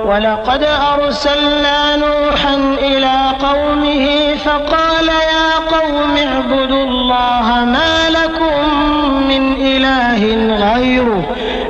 ولقد أرسلنا نوحا إلى قومه فقال يا قوم